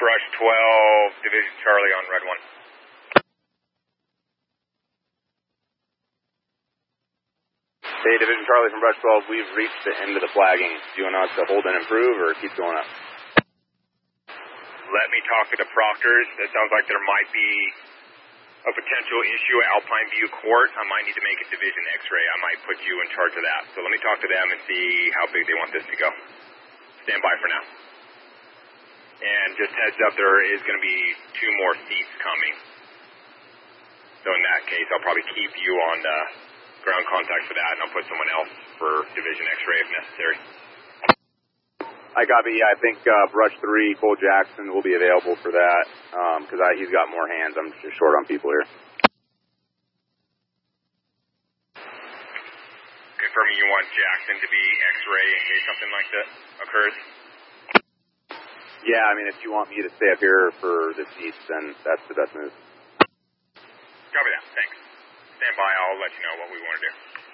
Brush 12, Division Charlie on Red 1. Hey, Division Charlie from Brush 12, we've reached the end of the flagging. Do you want us to hold and improve or keep going up? Let me talk to the proctors. It sounds like there might be a potential issue at Alpine View Court. I might need to make a division x-ray. I might put you in charge of that. So let me talk to them and see how big they want this to go. Stand by for now. And just heads up, there is going to be 2 more seats coming. So in that case, I'll probably keep you on ground contact for that, and I'll put someone else for division x-ray if necessary. I copy. I think Brush 3, Cole Jackson will be available for that because he's got more hands. I'm just short on people here. Confirming you want Jackson to be x-ray in case something like that occurs? Yeah, I mean, if you want me to stay up here for the seats, then that's the best move. Copy that. Thanks. Stand by. I'll let you know what we want to do.